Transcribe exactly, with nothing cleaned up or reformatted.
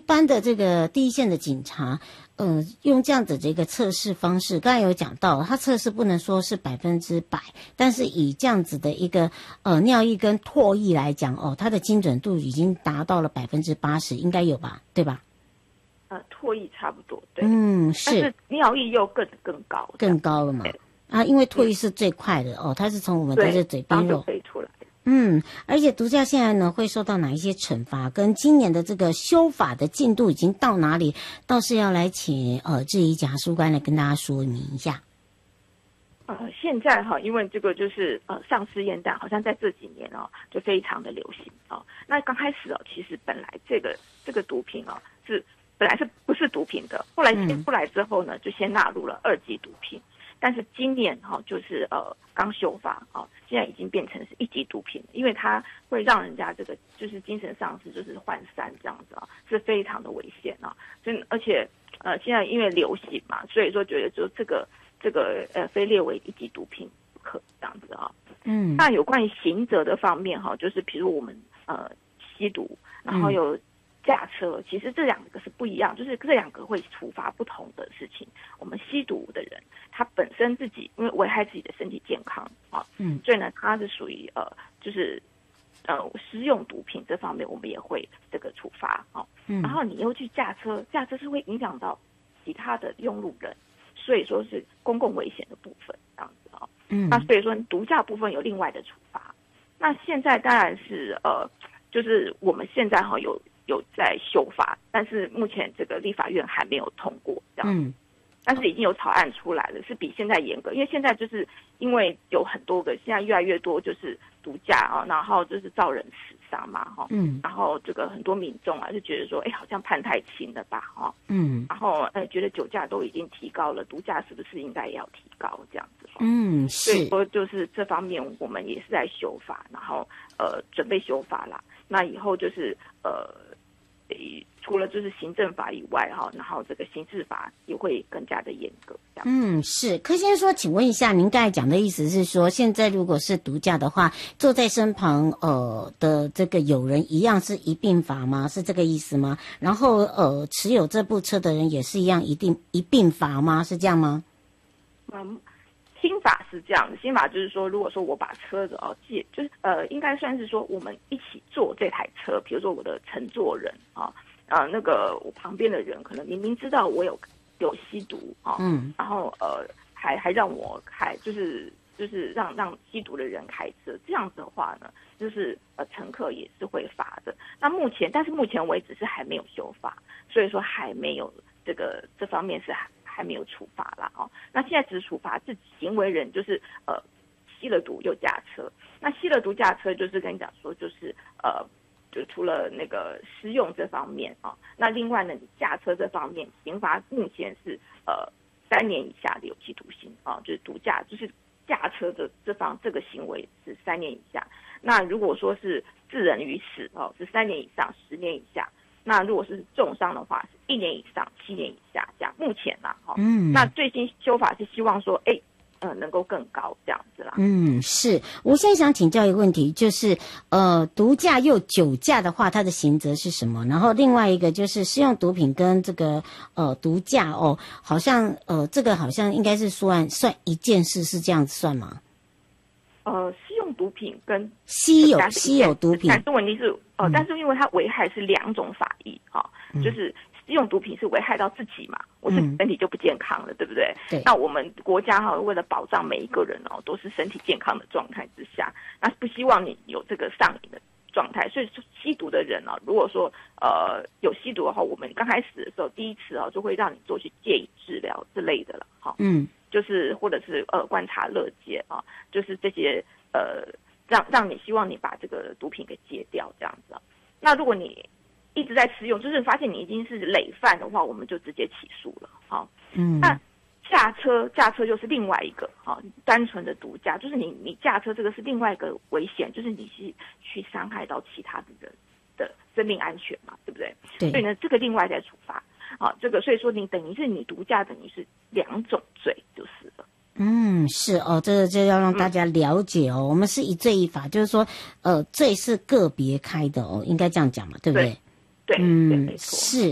般的这个第一线的警察，呃，用这样子的一个测试方式，刚才有讲到，他测试不能说是百分之百，但是以这样子的一个呃尿液跟唾液来讲，哦，它的精准度已经达到了百分之八十，应该有吧？对吧？ 呃，唾液差不多，对， 嗯，是， 但是尿液又更更高， 更高了嘛？啊，因为唾液是最快的、嗯、哦，它是从我们的这嘴边肉飞出来。 嗯，而且毒驾现在呢会受到哪一些惩罚？跟今年的这个修法的进度已经到哪里？倒是要来请呃质疑检察事务官来跟大家说明一下。 呃，现在哈，因为这个就是呃丧尸烟弹，好像在这几年哦就非常的流行哦。那刚开始哦，其实本来这个这个毒品哦是本来是不是毒品的，后来先出来之后呢，就先纳入了二级毒品。但是今年哈、哦，就是呃刚修法哦，现在已经变成是一级毒品，因为它会让人家这个就是精神丧失，就是涣散这样子啊、哦，是非常的危险啊。所以而且呃现在因为流行嘛，所以说觉得就这个这个呃非列为一级毒品不可这样子啊、哦。嗯，那有关于刑责的方面哈、哦，就是比如我们呃吸毒，然后有驾车，其实这两个是不一样，就是这两个会处罚不同的事情。我们吸毒的人，他本身自己因为危害自己的身体健康啊，嗯，所以呢，他是属于呃，就是呃，施用毒品这方面，我们也会这个处罚啊。嗯，然后你又去驾车，驾车是会影响到其他的用路人，所以说是公共危险的部分这样子啊。嗯，那所以说毒驾部分有另外的处罚。那现在当然是呃，就是我们现在哈有。有在修法，但是目前这个立法院还没有通过这样。嗯，但是已经有草案出来了，是比现在严格，因为现在就是因为有很多个，现在越来越多就是毒驾啊，然后就是造人死伤嘛，哈，嗯，然后这个很多民众啊就觉得说，哎，好像判太轻了吧，哈，嗯，然后呃觉得酒驾都已经提高了，毒驾是不是应该也要提高这样子？嗯，是，所以说就是这方面我们也是在修法，然后呃准备修法啦，那以后就是呃。除了就是行政法以外哈，然后这个刑事法也会更加的严格。 嗯，是。柯先生说，请问一下，您刚才讲的意思是说，现在如果是毒驾的话，坐在身旁呃的这个友人一样是一并罚吗？是这个意思吗？然后呃，持有这部车的人也是一样一定一并罚吗？是这样吗？ 嗯。新法是这样的，新法就是说，如果说我把车子哦借，就是呃，应该算是说我们一起坐这台车，比如说我的乘坐人啊，呃，那个我旁边的人可能明明知道我有有吸毒啊，嗯，然后呃还还让我开，就是就是让让吸毒的人开车，这样子的话呢，就是呃乘客也是会罚的。那目前，但是目前为止是还没有修法，所以说还没有这个这方面是还。还没有处罚啦哦，那现在只处罚自己行为人，就是呃吸了毒又驾车。那吸了毒驾车，就是跟你讲说，就是呃，就除了那个施用这方面啊、哦，那另外呢，你驾车这方面，刑罚目前是呃三年以下的有期徒刑啊、哦，就是毒驾，就是驾车的这方这个行为是三年以下。那如果说是致人于死哦，是三年以上十年以下。那如果是重伤的话，是一年以上七年以下这样。目前啦，哈、哦，嗯，那最新修法是希望说，哎，呃，能够更高这样子啦。 嗯，是。我现在想请教一个问题，就是呃，毒驾又酒驾的话，它的刑责是什么？然后另外一个就是使用毒品跟这个呃毒驾哦，好像呃这个好像应该是算算一件事，是这样子算吗？ 呃，使用毒品跟稀有稀有毒品， 但是问题是，呃，嗯、但是因为它危害是两种法益哈、哦嗯，就是使用毒品是危害到自己嘛，我自己身体就不健康了，嗯、对不对？对。那我们国家哈、哦，为了保障每一个人哦，都是身体健康的状态之下，那不希望你有这个上瘾的状态，所以吸毒的人哦，如果说呃有吸毒的话，我们刚开始的时候第一次哦，就会让你做去戒瘾治疗之类的了，哈、哦，嗯。就是或者是呃观察勒戒啊，就是这些呃让让你希望你把这个毒品给戒掉这样子、啊。那如果你一直在持有，就是发现你已经是累犯的话，我们就直接起诉了啊。嗯。那驾车驾车又是另外一个啊，单纯的毒驾，就是你你驾车这个是另外一个危险，就是你是去伤害到其他的人的生命安全嘛，对不对？对。所以呢，这个另外再处罚。啊，这个所以说你等于是你毒驾等于是两种罪就是了。 嗯，是哦，这个就要让大家了解哦。嗯、我们是一罪一罚，就是说，呃，罪是个别开的哦，应该这样讲嘛，对不对？ 对，对嗯， 是。